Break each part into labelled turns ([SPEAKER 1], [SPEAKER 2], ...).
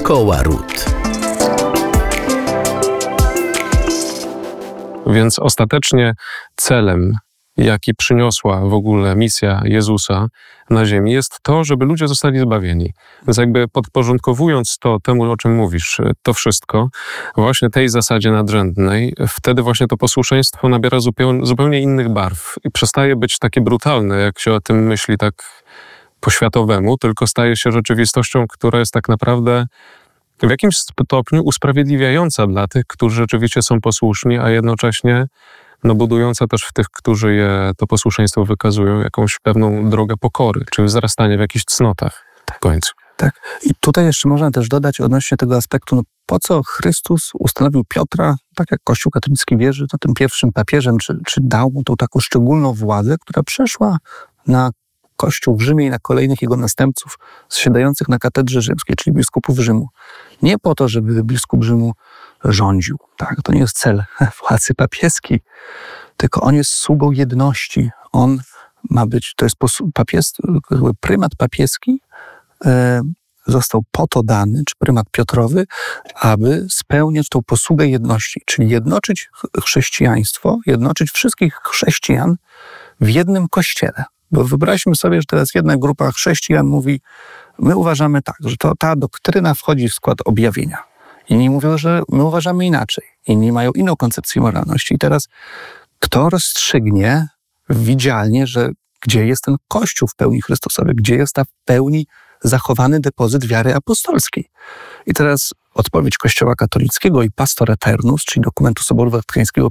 [SPEAKER 1] Szkoła Ród.
[SPEAKER 2] Więc ostatecznie celem, jaki przyniosła w ogóle misja Jezusa na ziemi, jest to, żeby ludzie zostali zbawieni. Więc jakby podporządkowując to temu, o czym mówisz, to wszystko, właśnie tej zasadzie nadrzędnej, wtedy właśnie to posłuszeństwo nabiera zupełnie innych barw i przestaje być takie brutalne, jak się o tym myśli tak po światowemu, tylko staje się rzeczywistością, która jest tak naprawdę w jakimś stopniu usprawiedliwiająca dla tych, którzy rzeczywiście są posłuszni, a jednocześnie budująca też w tych, którzy to posłuszeństwo wykazują, jakąś pewną drogę pokory, czy wzrastanie w jakichś cnotach w końcu.
[SPEAKER 3] Tak. I tutaj jeszcze można też dodać odnośnie tego aspektu, po co Chrystus ustanowił Piotra, tak jak Kościół katolicki wierzy, tym pierwszym papieżem, czy dał mu tą taką szczególną władzę, która przeszła na Kościół w Rzymie i na kolejnych jego następców zasiadających na katedrze rzymskiej, czyli biskupów Rzymu. Nie po to, żeby biskup Rzymu rządził. Tak? To nie jest cel władzy papieskiej, tylko on jest sługą jedności. On ma być, to jest prymat papieski został po to dany, czy prymat Piotrowy, aby spełniać tą posługę jedności, czyli jednoczyć chrześcijaństwo, jednoczyć wszystkich chrześcijan w jednym kościele. Bo wyobraźmy sobie, że teraz jedna grupa chrześcijan mówi, my uważamy tak, że ta doktryna wchodzi w skład objawienia. Inni mówią, że my uważamy inaczej. Inni mają inną koncepcję moralności. I teraz kto rozstrzygnie widzialnie, że gdzie jest ten Kościół w pełni Chrystusowy, gdzie jest ta w pełni zachowany depozyt wiary apostolskiej? I teraz odpowiedź Kościoła katolickiego i Pastor Eternus, czyli dokumentu Soboru Watykańskiego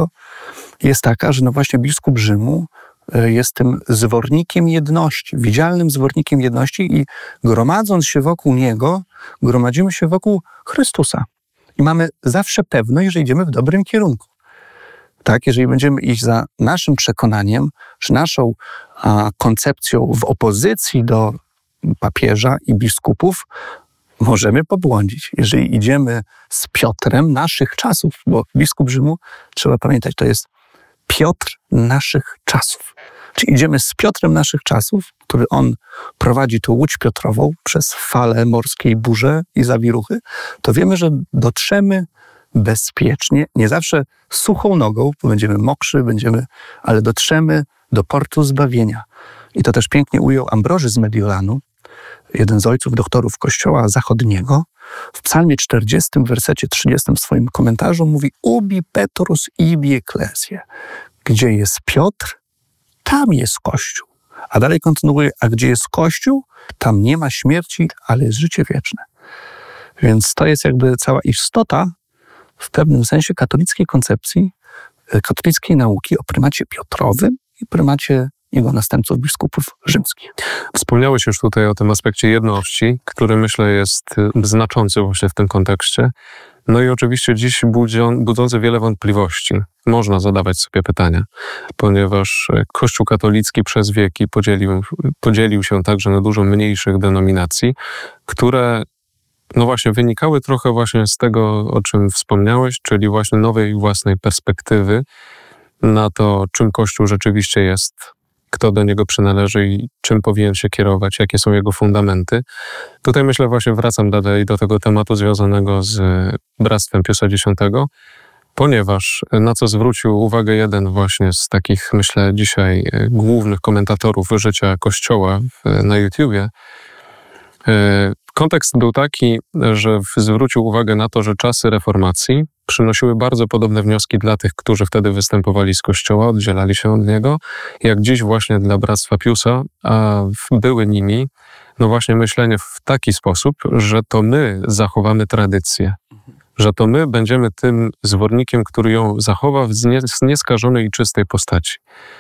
[SPEAKER 3] I, jest taka, że właśnie biskup Rzymu jest tym zwornikiem jedności, widzialnym zwornikiem jedności i gromadząc się wokół Niego, gromadzimy się wokół Chrystusa. I mamy zawsze pewność, że idziemy w dobrym kierunku. Tak, jeżeli będziemy iść za naszym przekonaniem, czy naszą koncepcją w opozycji do papieża i biskupów, możemy pobłądzić. Jeżeli idziemy z Piotrem naszych czasów, bo biskup Rzymu, trzeba pamiętać, to jest Piotr naszych czasów. Czyli idziemy z Piotrem naszych czasów, który on prowadzi tu łódź Piotrową przez fale morskiej, burze i zawiruchy, to wiemy, że dotrzemy bezpiecznie, nie zawsze suchą nogą, bo będziemy mokrzy, ale dotrzemy do portu zbawienia. I to też pięknie ujął Ambroży z Mediolanu, jeden z ojców doktorów Kościoła Zachodniego. W psalmie 40, w wersecie 30 w swoim komentarzu mówi ubi Petrus ibi ecclesiae. Gdzie jest Piotr, tam jest Kościół. A dalej kontynuuje, a gdzie jest Kościół, tam nie ma śmierci, ale jest życie wieczne. Więc to jest jakby cała istota w pewnym sensie katolickiej koncepcji, katolickiej nauki o prymacie Piotrowym i prymacie jego następców biskupów rzymskich.
[SPEAKER 2] Wspomniałeś już tutaj o tym aspekcie jedności, który myślę jest znaczący właśnie w tym kontekście. No i oczywiście dziś budzące wiele wątpliwości. Można zadawać sobie pytania, ponieważ Kościół katolicki przez wieki podzielił się także na dużo mniejszych denominacji, które właśnie wynikały trochę właśnie z tego, o czym wspomniałeś, czyli właśnie nowej własnej perspektywy na to, czym Kościół rzeczywiście jest, kto do niego przynależy i czym powinien się kierować, jakie są jego fundamenty. Tutaj myślę właśnie wracam dalej do tego tematu związanego z Bractwem Piusa X, ponieważ na co zwrócił uwagę jeden właśnie z takich, myślę, dzisiaj głównych komentatorów życia Kościoła na YouTubie, kontekst był taki, że zwrócił uwagę na to, że czasy reformacji przynosiły bardzo podobne wnioski dla tych, którzy wtedy występowali z Kościoła, oddzielali się od niego, jak dziś właśnie dla Bractwa Piusa, a były nimi właśnie myślenie w taki sposób, że to my zachowamy tradycję, że to my będziemy tym zwornikiem, który ją zachowa w nieskażonej i czystej postaci.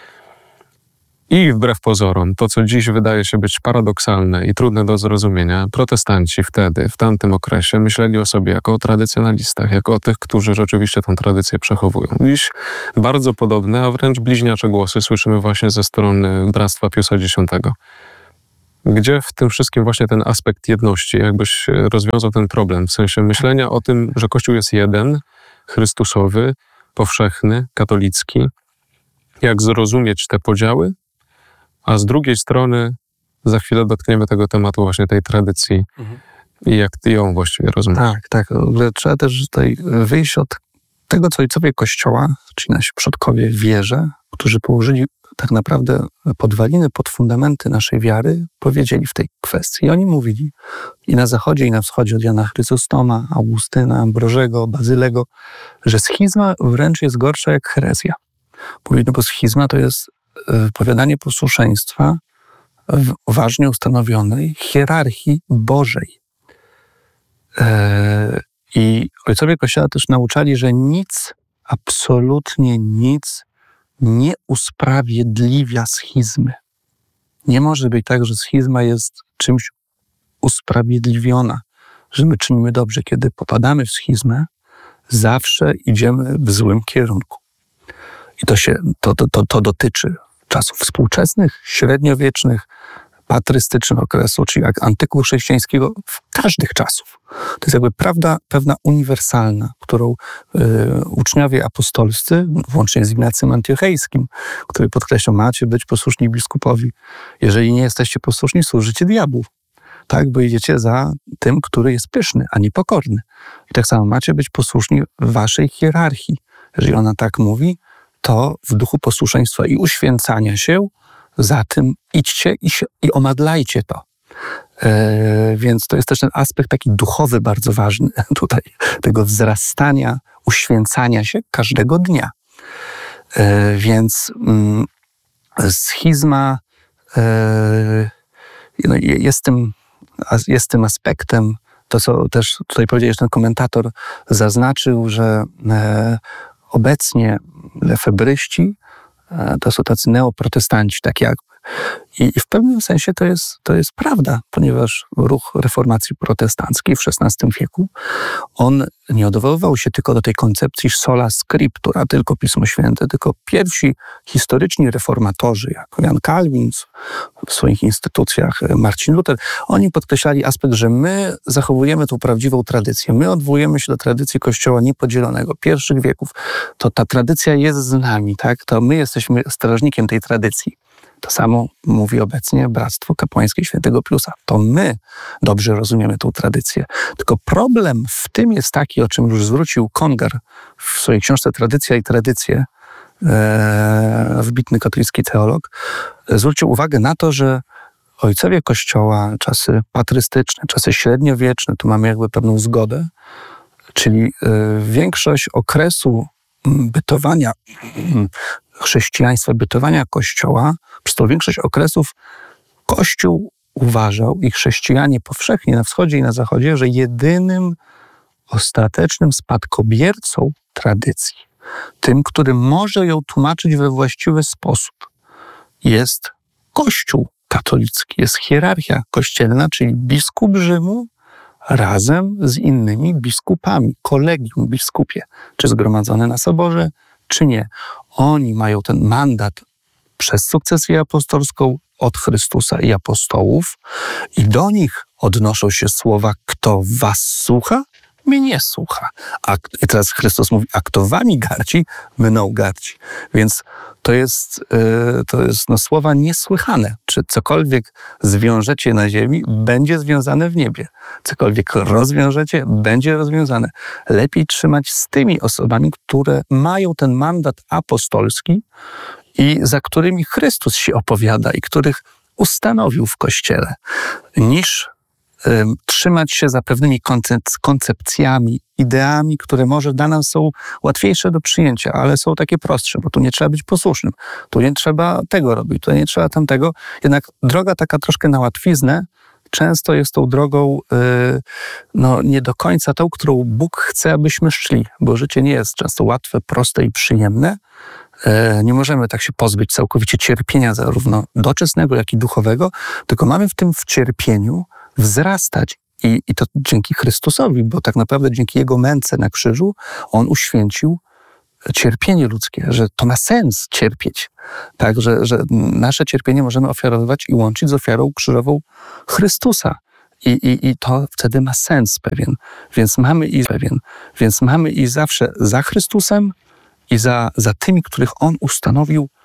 [SPEAKER 2] I wbrew pozorom, to co dziś wydaje się być paradoksalne i trudne do zrozumienia, protestanci wtedy, w tamtym okresie, myśleli o sobie jako o tradycjonalistach, jako o tych, którzy rzeczywiście tę tradycję przechowują. Dziś bardzo podobne, a wręcz bliźniacze głosy słyszymy właśnie ze strony Bractwa Piusa X. Gdzie w tym wszystkim właśnie ten aspekt jedności, jakbyś rozwiązał ten problem, w sensie myślenia o tym, że Kościół jest jeden, chrystusowy, powszechny, katolicki, jak zrozumieć te podziały, a z drugiej strony za chwilę dotkniemy tego tematu właśnie tej tradycji i jak ty ją właściwie rozumiesz.
[SPEAKER 3] Tak. W ogóle trzeba też tutaj wyjść od tego, co ojcowie Kościoła, czyli nasi przodkowie w wierze, którzy położyli tak naprawdę podwaliny pod fundamenty naszej wiary, powiedzieli w tej kwestii. I oni mówili i na zachodzie, i na wschodzie, od Jana Chrysostoma, Augustyna, Ambrożego, Bazylego, że schizma wręcz jest gorsza jak herezja. Mówili, no bo schizma to jest powiadanie posłuszeństwa w ważnie ustanowionej hierarchii Bożej. I ojcowie Kościoła też nauczali, że nic, absolutnie nic nie usprawiedliwia schizmy. Nie może być tak, że schizma jest czymś usprawiedliwiona, że my czynimy dobrze. Kiedy popadamy w schizmę, zawsze idziemy w złym kierunku. I to dotyczy czasów współczesnych, średniowiecznych, patrystycznych okresu, czyli jak antyku chrześcijańskiego, w każdych czasów. To jest jakby prawda pewna uniwersalna, którą uczniowie apostolscy, włącznie z Ignacym Antiochejskim, który podkreślał, macie być posłuszni biskupowi. Jeżeli nie jesteście posłuszni, służycie diabłu. Tak, bo idziecie za tym, który jest pyszny, a nie pokorny. I tak samo macie być posłuszni waszej hierarchii. Jeżeli ona tak mówi, to w duchu posłuszeństwa i uświęcania się za tym idźcie i omadlajcie to. Więc to jest też ten aspekt taki duchowy bardzo ważny tutaj, tego wzrastania, uświęcania się każdego dnia. Więc schizma jest tym aspektem, to co też tutaj powiedziałeś, ten komentator zaznaczył, że obecnie lefebryści to są tacy neoprotestanci, tak jakby. I w pewnym sensie to jest prawda, ponieważ ruch reformacji protestanckiej w XVI wieku, on nie odwoływał się tylko do tej koncepcji sola scriptura, tylko Pismo Święte, tylko pierwsi historyczni reformatorzy, jak Jan Kalwin w swoich instytucjach, Marcin Luther, oni podkreślali aspekt, że my zachowujemy tą prawdziwą tradycję. My odwołujemy się do tradycji Kościoła niepodzielonego, pierwszych wieków. To ta tradycja jest z nami, tak? To my jesteśmy strażnikiem tej tradycji. To samo mówi obecnie Bractwo Kapłańskie Świętego Piusa. To my dobrze rozumiemy tą tradycję. Tylko problem w tym jest taki, o czym już zwrócił Congar w swojej książce Tradycja i tradycje, wybitny katolicki teolog, zwrócił uwagę na to, że ojcowie Kościoła, czasy patrystyczne, czasy średniowieczne, tu mamy jakby pewną zgodę, czyli większość okresu bytowania chrześcijaństwa, bytowania Kościoła, przez tą większość okresów Kościół uważał i chrześcijanie powszechnie na wschodzie i na zachodzie, że jedynym ostatecznym spadkobiercą tradycji, tym, który może ją tłumaczyć we właściwy sposób, jest Kościół katolicki, jest hierarchia kościelna, czyli biskup Rzymu razem z innymi biskupami, kolegium biskupie, czy zgromadzone na soborze, czy nie. Oni mają ten mandat przez sukcesję apostolską od Chrystusa i apostołów i do nich odnoszą się słowa, kto was słucha, mnie nie słucha. I teraz Chrystus mówi, a kto wami gardzi, mną gardzi. Więc to jest słowa niesłychane. Czy cokolwiek zwiążecie na ziemi, będzie związane w niebie. Cokolwiek rozwiążecie, będzie rozwiązane. Lepiej trzymać z tymi osobami, które mają ten mandat apostolski i za którymi Chrystus się opowiada i których ustanowił w Kościele, niż trzymać się za pewnymi koncepcjami, ideami, które może dla nas są łatwiejsze do przyjęcia, ale są takie prostsze, bo tu nie trzeba być posłusznym, tu nie trzeba tego robić, tu nie trzeba tamtego. Jednak droga taka troszkę na łatwiznę często jest tą drogą nie do końca tą, którą Bóg chce, abyśmy szli, bo życie nie jest często łatwe, proste i przyjemne. Nie możemy tak się pozbyć całkowicie cierpienia zarówno doczesnego, jak i duchowego, tylko mamy w tym cierpieniu wzrastać i to dzięki Chrystusowi, bo tak naprawdę dzięki Jego męce na krzyżu On uświęcił cierpienie ludzkie, że to ma sens cierpieć. Tak, że nasze cierpienie możemy ofiarowywać i łączyć z ofiarą krzyżową Chrystusa. I to wtedy ma sens pewien. Więc mamy i zawsze za Chrystusem i za tymi, których On ustanowił